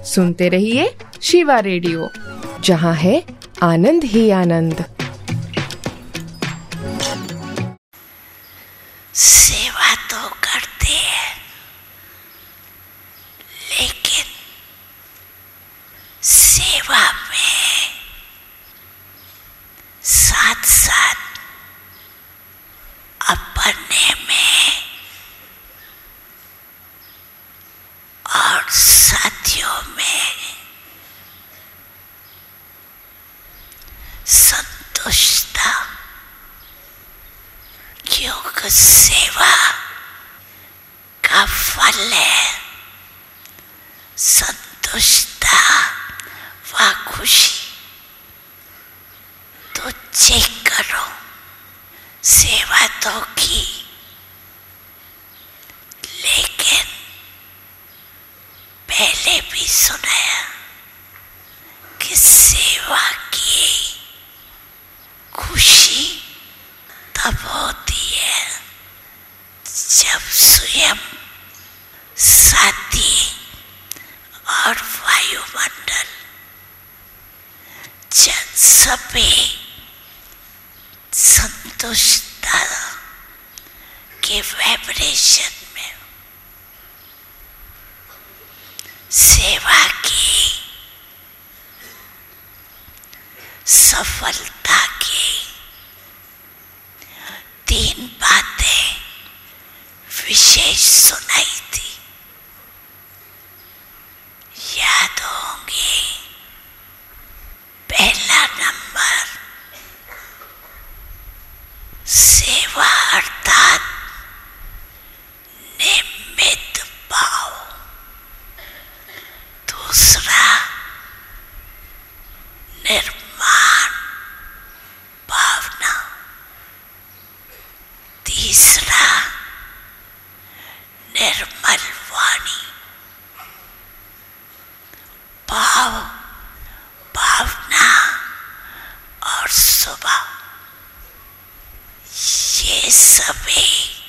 सुनते रहिए शिवा रेडियो, जहाँ है आनंद ही आनंद। सेवा तो करते हैं, लेकिन सेवा में साथ साथ अपने में और साथियों में संतुष्टता, क्योंकि सेवा का फल है संतुष्टता व खुशी। तो चेक करो, सेवा तो की, लेकिन पहले भी सुनाया कि सेवा की खुशी तब होती है जब स्वयं, साथी और वायुमंडल जब सभी संतुष्टता के वाइब्रेशन में सेवा की सफलता की 3 बातें विशेष सुनाई थी, याद होंगी। पहला नंबर, सेवा अर्थात निमित्त भाव। दूसरा, निर्माण भावना। तीसरा, निर्मल वाणी। भाव, भावना और स्वभाव, ये सभी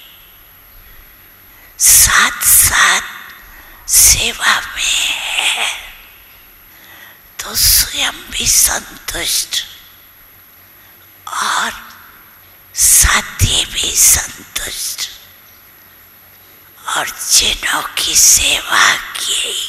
साथ साथ सेवा में है, तो स्वयं भी संतुष्ट और साथी भी संतुष्ट, और जिन्हों की सेवा की